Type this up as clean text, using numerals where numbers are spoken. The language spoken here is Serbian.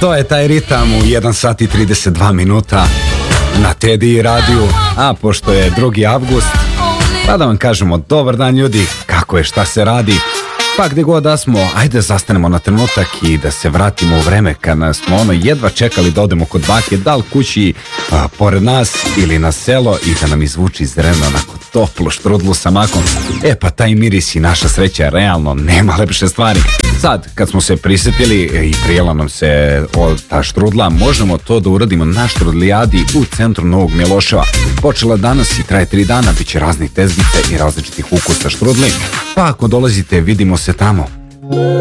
To je taj ritam u 1 sat i 32 minuta na Teddy radiju, a pošto je 2. avgust, pa da vam kažemo dobar dan ljudi, kako je, šta se radi. Pa gdje god da smo, ajde zastanemo na trenutak i da se vratimo u vreme kada smo jedva čekali da odemo kod bake, da li kući pored nas ili na selo i da nam izvuči iz drevna onako toplu štrudlu sa makom. Pa taj miris i naša sreća, realno nema lepše stvari. Sad, kad smo se prisjetili i prijela nam se ta štrudla, možemo to da uradimo na štrudlijadi u centru Novog Miloševa. Počela danas i traje 3 dana, bit će raznih tezgice i različitih ukusa štrudli, pa ako dolazite vidimo se tamo.